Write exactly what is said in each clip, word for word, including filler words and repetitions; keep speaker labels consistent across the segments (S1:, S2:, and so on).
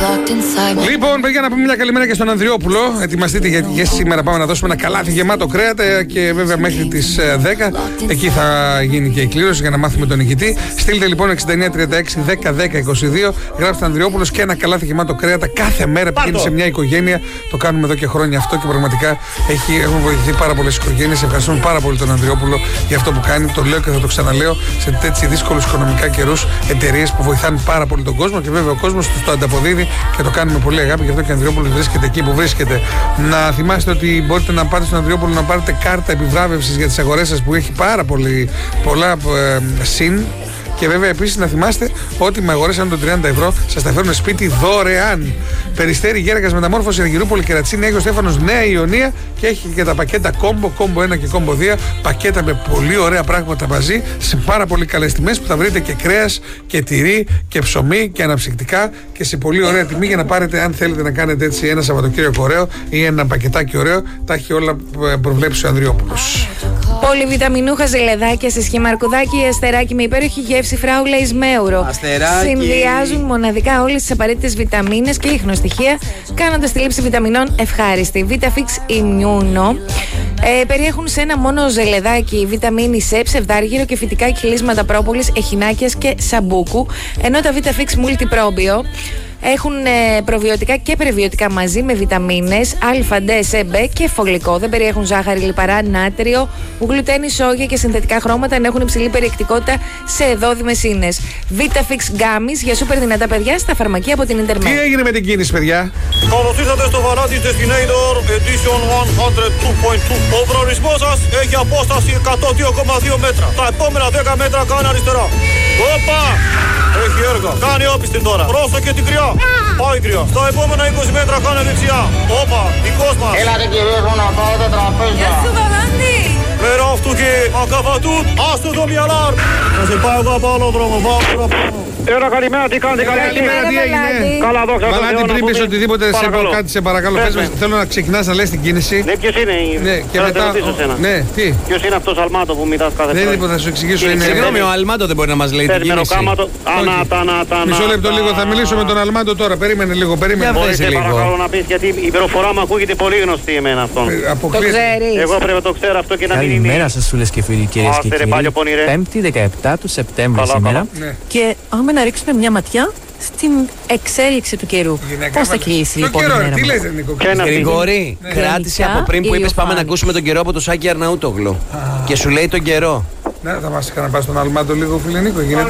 S1: Λοιπόν, παιδιά, να πούμε μια καλημέρα και στον Ανδριόπουλο. Ετοιμαστείτε γιατί και σήμερα πάμε να δώσουμε ένα καλάθι γεμάτο κρέατα και βέβαια μέχρι τις δέκα εκεί θα γίνει και η κλήρωση για να μάθουμε τον νικητή. Στείλτε λοιπόν εξήντα εννιά τριάντα έξι δέκα δέκα είκοσι δύο, γράψτε Ανδριόπουλος και ένα καλάθι γεμάτο κρέατα κάθε μέρα. Πηγαίνει σε μια οικογένεια. Το κάνουμε εδώ και χρόνια αυτό και πραγματικά έχει, έχουν βοηθηθεί πάρα πολλές οικογένειες. Ευχαριστούμε πάρα πολύ τον Ανδριόπουλο για αυτό που κάνει. Το λέω και θα το ξαναλέω σε έτσι δύσκολους οικονομικά καιρούς. Εταιρείες που βοηθάνε πάρα πολύ τον κόσμο και βέβαια ο κόσμος τους το ανταποδίδει και το κάνουμε πολύ αγάπη. Γι' αυτό και ο Ανδριόπουλος βρίσκεται εκεί που βρίσκεται. Να θυμάστε ότι μπορείτε να πάτε στον Ανδριόπουλο να πάρετε κάρτα επιβράβευσης για τις αγορές σας που έχει πάρα πολύ, πολλά ε, συν. Και βέβαια επίσης να θυμάστε ότι με αγορές άνω των τριάντα ευρώ σας τα φέρνουν σπίτι δωρεάν. Περιστέρι, Γέργας, Μεταμόρφωση, Αργυρούπολη, Κερατσίνη, Άγιος Στέφανος, Νέα Ιωνία και έχει και τα πακέτα κόμπο, κόμπο ένα και κόμπο δύο. Πακέτα με πολύ ωραία πράγματα μαζί σε πάρα πολύ καλές τιμές που θα βρείτε και κρέας και τυρί και ψωμί και αναψυκτικά και σε πολύ ωραία τιμή για να πάρετε αν θέλετε να κάνετε έτσι ένα Σαββατοκύριακο ωραίο ή ένα πακετάκι ωραίο. Τα έχει όλα προβλέψει ο Ανδριόπουλος.
S2: Πολυβιταμινούχα ζελεδάκια σε σχήμα αρκουδάκι ή αστεράκι με υπέροχη γεύση φράουλα εις μέουρο.
S3: Αστεράκι.
S2: Συνδυάζουν μοναδικά όλες τις απαραίτητες βιταμίνες και ίχνοστοιχεία, κάνοντας τη λήψη βιταμινών ευχάριστη. VitaFix Immuno. Ε, περιέχουν σε ένα μόνο ζελεδάκι βιταμίνη C, ψευδάργυρο και φυτικά κυλίσματα πρόπολης, εχινάκιας και σαμπούκου. Ενώ τα VitaFix Multiprobio έχουν ε, προβιωτικά και περιβιωτικά μαζί με βιταμίνες Α, D, C, B και φωλικό. Δεν περιέχουν ζάχαρη, λιπαρά, νάτριο, γλουτένι, σόγια και συνθετικά χρώματα, ενώ έχουν υψηλή περιεκτικότητα σε εδόδημες ίνες. VitaFix Gummies για σούπερ δυνατά παιδιά στα φαρμακεία από την Intermed.
S1: Τι έγινε με την κίνηση, παιδιά?
S4: Καλώς ήρθατε στο Varatis Destinator Edition εκατόν δύο κόμμα δύο. Ο προορισμός σας έχει απόσταση εκατόν δύο κόμμα δύο μέτρα. Τα επόμενα δέκα μέτρα κάνε αριστερά. Όπα! Έχει έργα. Κάνει όπιστη τώρα. Πρόσεχε την κρυά. Πάει κρυά. Στα επόμενα είκοσι μέτρα κάνε δεξιά. Όπα, δικός μας.
S5: Έλατε κυρίως να πάτε τραπέζια.
S2: Γεια σου Βαλάντη!
S4: Πέρα αυτού και ακαβατούν. Άστο το μυαλάρ. Θα σε πάω εγώ από άλλο δρόμο. Πάω τώρα. Έλα καλημέρα, τι κάνετε, καλή
S1: Καλημέρα, τι έγινε?
S4: Καλά, δόξα τω Θεώ.
S1: Βαλάντη, πριν πεις οτιδήποτε σε
S4: Παρακαλώ.
S1: κάτι, σε παρακαλώ.
S4: Πες
S1: Πες
S4: με.
S1: μας, θέλω να ξεκινάς να λες την κίνηση.
S4: Ναι, ποιος είναι?
S1: Ναι, και
S4: Θέλω να
S1: μετά.
S4: σε ρωτήσω σένα.
S1: Ναι, τι?
S4: Ποιος είναι αυτός Αλμάτο που μιλάς κάθε
S1: Δεν είναι
S4: φορά?
S1: τίποτα, θα σου εξηγήσω.
S4: Είναι
S1: Είναι.
S3: Συγγνώμη, ο Αλμάντο δεν μπορεί να μας λέει την
S4: Παίρνει
S3: κίνηση.
S4: μεροκάματο. Ανάτα, ανάτα, ανάτα.
S1: Μισό λεπτό λίγο, θα μιλήσω με τον Αλμάντο τώρα. Περίμενε λίγο, περίμενε.
S3: Για
S4: Μπορείτε
S3: λίγο.
S4: παρακαλώ να πεις, γιατί η πληροφορά μου ακούγεται πολύ γνωστή εμένα αυτόν.
S1: Ε,
S2: Το
S1: αποκλείεται.
S2: ξέρεις.
S4: Εγώ πρέπει να το ξέρω αυτό και να μην είναι.
S6: Καλημέρα σας φίλες και φίλοι, κυρίες και
S4: Άστε ρε, πάλι ο
S6: κύριοι.
S4: πονηρέ.
S6: Πέμπτη δεκαεπτά του Σεπτέμβρη
S4: Καλά,
S6: σήμερα.
S1: καλά. Ναι.
S6: Και πάμε να ρίξουμε μια ματιά στην εξέλιξη του καιρού.
S1: Γυναίκα,
S6: Πώς θα
S1: βάλε.
S6: κυλήσει
S1: Το
S6: λοιπόν η
S1: καιρό,
S6: μέρα
S1: τι
S6: μας.
S1: λες, Νίκο?
S4: Ποια είναι αυτή?
S3: Γρηγόρη,
S1: Ναι.
S3: κράτησε
S6: Γενικά,
S3: από πριν που
S6: η
S3: είπες πάμε να
S6: Ιωφάνη.
S3: ακούσουμε τον καιρό από το Σάκη Αρναούτογλου. Και σου λέει τον καιρό.
S1: Ναι, θα μας είχα να πας στον Αλμάντο λίγο, φίλε Νίκο, γίνεται.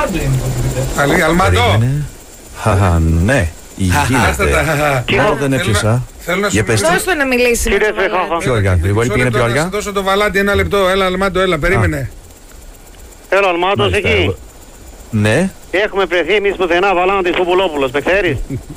S1: Αλή, Αλμάντο.
S7: Περίμενε. Χαχα, ναι.
S1: Άστα
S7: Γίνεται.
S1: τα.
S7: Μόνο δεν έπιασα.
S1: Θέλω να σου
S7: Για πες
S1: μιλήσω.
S2: Δώσ' το να μιλήσει με
S4: Κύριε
S2: τον Βαλάντη.
S4: Φεχάχα.
S7: Πιο αργά, Γρηγόρη,
S1: Μισό
S7: πήγαινε
S1: λεπτό,
S7: πιο
S1: να
S7: αργά.
S1: σου δώσω το Βαλάντι ένα λεπτό. Έλα, Αλμάντο, έλα, περίμενε.
S4: Έλα Αλμάτος
S7: Μάλιστα,
S4: εκεί.
S7: εγώ- Ναι,
S4: Έχουμε βρεθεί εμείς πουθενά Βαλάντης Ποπουλόπουλος, με ξέρεις?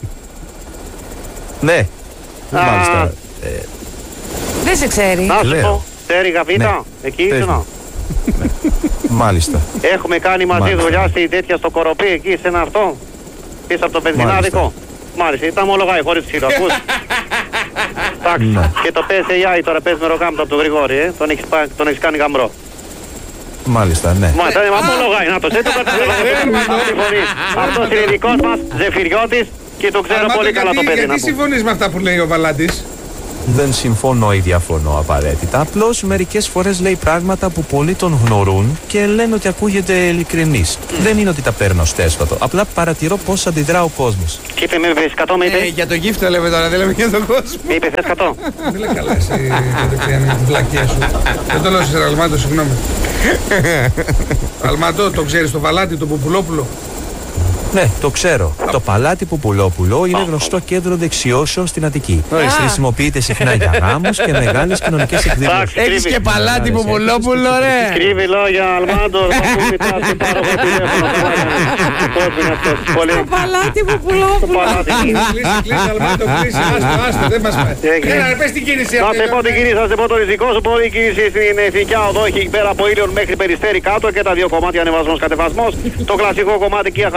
S7: ναι. Μάλιστα.
S2: Δεν σε ξέρει.
S4: Να σου
S7: Λέω.
S4: πω, Τέρι Γαβίτα,
S7: Ναι.
S4: εκεί
S7: Πες
S4: ήσουνα.
S7: μου. Μάλιστα.
S4: Έχουμε κάνει μαζί
S7: Μάλιστα.
S4: δουλειά στη τέτοια στο Κοροπή, εκεί σε ένα αυτό. Πίσω από το βενζινάδικο. Μάλιστα, ήταν ομολογάει χωρίς ξύλο, ακούς. Εντάξει,
S7: Ναι.
S4: και το πες έι άι τώρα πες με ροκάμπτο από τον Γρηγόρη, ε. Τον έχεις, πά- τον έχεις κάνει γαμπρό.
S7: Μάλιστα, ναι.
S4: Μάλιστα, ε, ομολογάει, να το σε το κατάλαβα. Αυτός είναι δικός μας, Ζεφυριώτης και το ξέρω
S1: Αλμάντο,
S4: πολύ καλά το
S1: γιατί-
S4: παιδί να
S1: Γιατί
S4: πω.
S1: συμφωνείς με αυτά που λέει ο Βαλάντης?
S7: Δεν συμφωνώ ή διαφωνώ απαραίτητα. Απλώς μερικές φορές λέει πράγματα που πολλοί τον γνωρούν και λένε ότι ακούγεται ειλικρινής. Δεν είναι ότι τα παίρνω στέσφατο. Απλά παρατηρώ πώς αντιδρά ο κόσμος.
S4: Τι είπε, με είπες εκατό, με
S3: Ε,
S4: είπε.
S3: για το γύφτο λέμε τώρα, δεν λέμε για τον κόσμο.
S4: Με είπε θες εκατό.
S1: Δεν λέει καλά εσύ κατευθείαν με την βλακία σου. Δεν το λέω σε Αλμάντο, συγγνώμη. Αλμάντο, το ξέρεις το Βαλάντι, τον Ποπουλόπουλο?
S7: Ναι, το ξέρω. Το παλάτι Ποπουλόπουλο είναι γνωστό κέντρο δεξιώσεων στην Αττική. Χρησιμοποιείται συχνά για γάμους και μεγάλες κοινωνικές εκδηλώσεις.
S4: Εντάξει,
S3: Έχεις
S4: κρύβει.
S3: και παλάτι Ποπουλόπουλο, ρε.
S4: Κρύβει λόγια, Αλμάντο, θα σου μετά σε πάρω από τηλέφωνο. Πώς είναι αυτός, πολύ.
S2: Το παλάτι που
S4: Το
S2: πουλόπουλο.
S4: παλάτι.
S1: Κλείσει, κλείσει, Αλμάντο, κλείσει. Άστο, άστο, δεν μας πάει.
S4: Έγινε.
S1: Έλα, ρε, πες την κίνηση
S4: Να
S1: αυτή.
S4: σε πω την κίνηση, θα σε πω το ριζικό σου. Μπορεί η κίνηση στην Εθνικιά Οδό έχει πέρα από Ήλιον μέχρι Περιστέρι κάτω και τα δύο κομμάτια ανεβασμός κατεβασμός. Το κλασικό κομμάτι Kia Harde μέχρι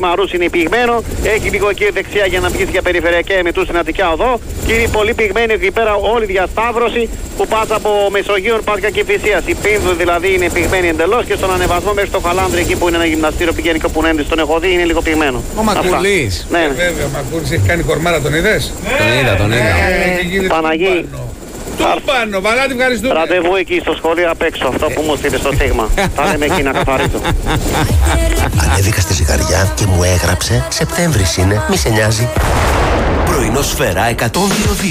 S8: Μαρούς είναι πυγμένο. Έχει λίγο εκεί δεξιά για να βγει για περιφερειακή Εμετού στην Αττικά Οδό. Και είναι πολύ πυγμένη εκεί πέρα όλη η διασταύρωση που πας από Μεσογείων πας και Κηφισίας. Η Πίνδου δηλαδή είναι πυγμένη εντελώς και στον ανεβασμό μέχρι στο Χαλάνδρη εκεί που είναι ένα γυμναστήριο πηγαίνει και που τον έχω δει είναι λίγο πυγμένο.
S3: Ο Μακουλής.
S8: Ναι.
S1: Ε, βέβαια, ο Μακούλης έχει κάνει κορμάρα, τον είδες?
S3: Τον είδα, τον είδα.
S1: Ε,
S8: Παναγί.
S1: Του πάνω, Βαγάτη, ευχαριστούμε.
S8: Ραντεβού εκεί στο σχολείο απ' έξω, αυτό που μου στείλε στο στίγμα. Θα λέμε εκεί να καθαρίσω.
S9: Ανέβηκα στη ζυγαριά και μου έγραψε Σεπτέμβρης είναι, μη σε νοιάζει. Πρωινό Σφαίρα εκατόν δύο.